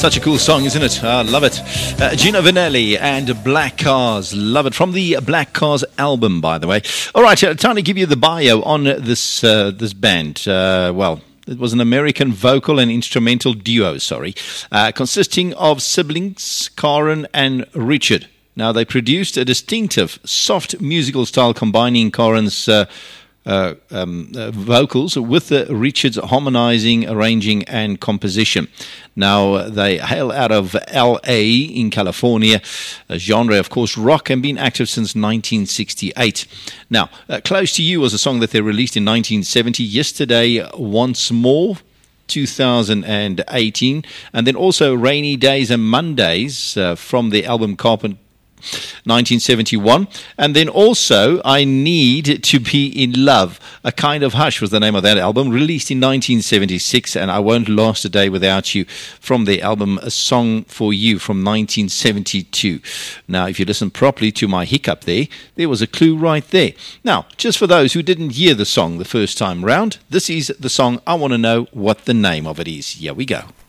Such a cool song, isn't it? I love it. Gino Vanelli and Black Cars. Love it. From the Black Cars album, by the way. All right, time to give you the bio on this band. It was an American vocal and instrumental duo, consisting of siblings Karen and Richard. Now, they produced a distinctive, soft musical style combining Karen's vocals with Richard's harmonizing, arranging, and composition. Now, they hail out of L.A. in California, a genre, of course, rock, and been active since 1968. Now, Close to You was a song that they released in 1970, Yesterday Once More, 2018, and then also Rainy Days and Mondays from the album Carpenter, 1971, and then also I Need to Be in Love. A Kind of Hush was the name of that album, released in 1976, and I Won't Last a Day Without You from the album A Song for You from 1972. Now, if you listen properly to my hiccup there was a clue right there. Now, just for those who didn't hear the song the first time round, this is the song I Want to Know What the Name of It Is. Here we go.